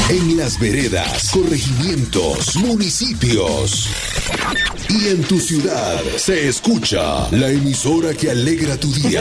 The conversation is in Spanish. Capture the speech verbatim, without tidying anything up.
En las veredas, corregimientos, municipios y en tu ciudad se escucha la emisora que alegra tu día.